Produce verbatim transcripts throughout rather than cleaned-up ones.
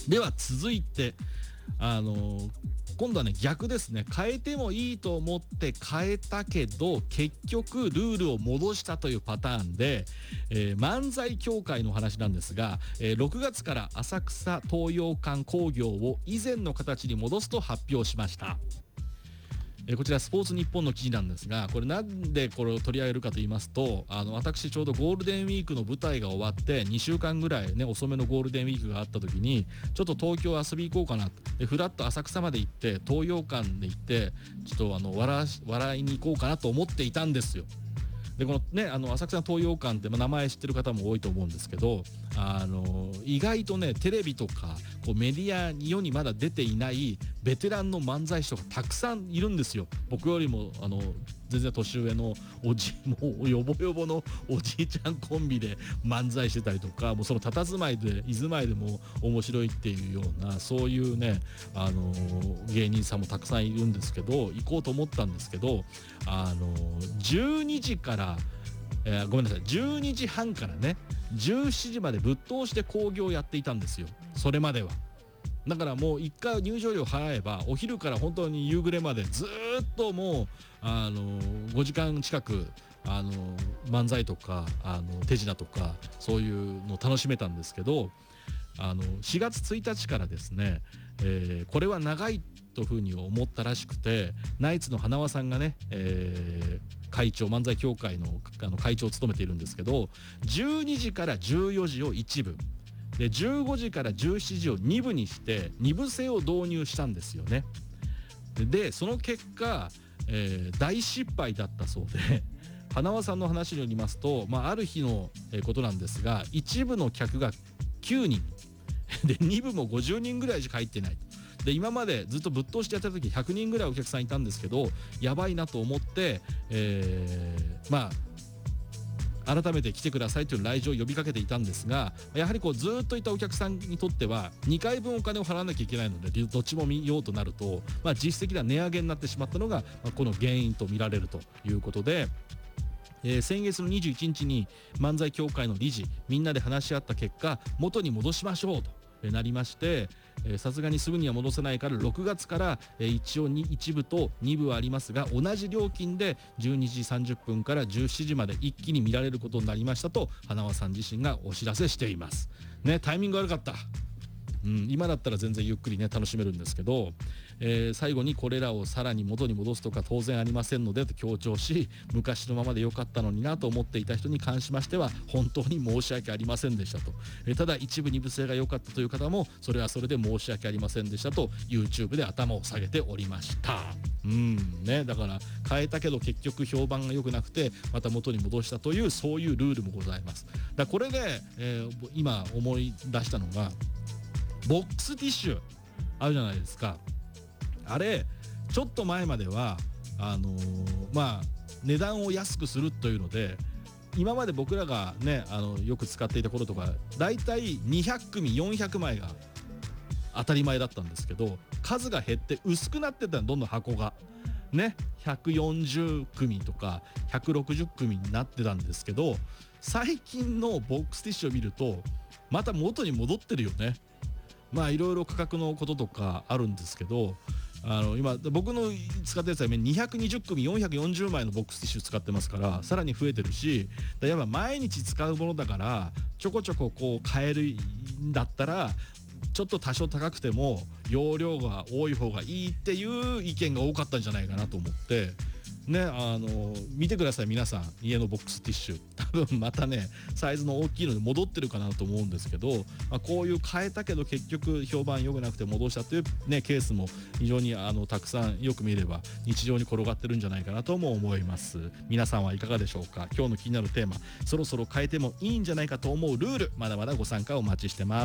では続いてあの今度はね逆ですね。変えてもいいと思って変えたけど結局ルールを戻したというパターンで、えー、漫才協会の話なんですが、えー、ろくがつから浅草東洋館興行を以前の形に戻すと発表しました。えー、こちらスポーツニッポンの記事なんですが、これなんでこれを取り上げるかと言いますと、あの私ちょうどゴールデンウィークの舞台が終わってにしゅうかんぐらいね遅めのゴールデンウィークがあった時にちょっと東京遊び行こうかなでフラッと浅草まで行って東洋館で行ってちょっとあの笑笑いに行こうかなと思っていたんですよ。でこのねあの浅草の東洋館って、まあ、名前知ってる方も多いと思うんですけど、あの意外とねテレビとかこうメディアに世にまだ出ていないベテランの漫才師とかたくさんいるんですよ。僕よりもあの全然年上のおじもうヨボヨボのおじいちゃんコンビで漫才してたりとか、もうその佇まいで居住まいでも面白いっていうようなそういうねあの芸人さんもたくさんいるんですけど、行こうと思ったんですけど、あのじゅうにじからえー、ごめんなさいじゅうにじはんからねじゅうしちじまでぶっ通して興行をやっていたんですよ。それまではだからもういっかい入場料払えばお昼から本当に夕暮れまでずっともうあのごじかん近くあの漫才とかあの手品とかそういうのを楽しめたんですけど、あのしがつついたちからですね、えー、これは長いというふうに思ったらしくて、ナイツの花輪さんがね、えー会長漫才協会 の, あの会長を務めているんですけど、じゅうにじからじゅうよじをいち部でじゅうごじからじゅうしちじをに部にしてに部制を導入したんですよね。でその結果、えー、大失敗だったそうで花輪さんの話によりますと、まあ、ある日のことなんですが一部の客がきゅうにんでに部もごじゅうにんぐらいしか入ってない。で今までずっとぶっ通してやってた時ひゃくにんぐらいお客さんいたんですけど、やばいなと思って、えー、まあ改めて来てくださいという来場を呼びかけていたんですが、やはりこうずっといたお客さんにとってはにかいぶんお金を払わなきゃいけないのでどっちも見ようとなると、まあ、実質的な値上げになってしまったのが、まあ、この原因と見られるということで、えー、先月のにじゅういちにちに漫才協会の理事みんなで話し合った結果元に戻しましょうとなりまして、さすがにすぐには戻せないからろくがつから、えー、一応にいち部とに部はありますが同じ料金でじゅうにじさんじゅっぷんからじゅうしちじまで一気に見られることになりましたと花輪さん自身がお知らせしていますね。タイミング悪かった。うん、今だったら全然ゆっくりね楽しめるんですけど、えー、最後にこれらをさらに元に戻すとか当然ありませんのでと強調し、昔のままで良かったのになと思っていた人に関しましては本当に申し訳ありませんでしたと、えー、ただ一部二部制が良かったという方もそれはそれで申し訳ありませんでしたと YouTube で頭を下げておりました。うんね、だから変えたけど結局評判が良くなくてまた元に戻したというそういうルールもございます。だこれで、えー、今思い出したのがボックスティッシュあるじゃないですか。あれちょっと前まではあのー、まあ値段を安くするというので今まで僕らがねあのよく使っていた頃とかだいたいにひゃくくみよんひゃくまいが当たり前だったんですけど、数が減って薄くなってたのどんどん箱がねひゃくよんじゅうくみとかひゃくろくじゅうくみになってたんですけど、最近のボックスティッシュを見るとまた元に戻ってるよね。まあいろいろ価格のこととかあるんですけど、あの今僕の使ってるやつはにひゃくにじゅっくみよんひゃくよんじゅうまいのボックスティッシュ使ってますからさらに増えてるし、やっぱ毎日使うものだからちょこちょここう買えるんだったらちょっと多少高くても容量が多い方がいいっていう意見が多かったんじゃないかなと思ってね、あの見てください皆さん家のボックスティッシュ多分またねサイズの大きいので戻ってるかなと思うんですけど、まあ、こういう変えたけど結局評判良くなくて戻したという、ね、ケースも非常にあのたくさんよく見れば日常に転がってるんじゃないかなとも思います。皆さんはいかがでしょうか。今日の気になるテーマそろそろ変えてもいいんじゃないかと思うルールまだまだご参加お待ちしてます。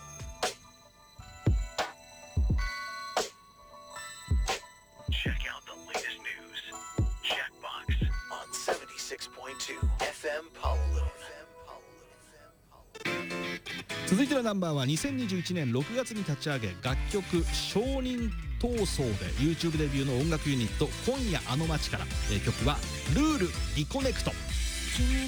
続いてのナンバーはにせんにじゅういちねんろくがつに立ち上げ楽曲承認闘争で YouTube デビューの音楽ユニット今夜あの街から、えー、曲はルールリコネクト。君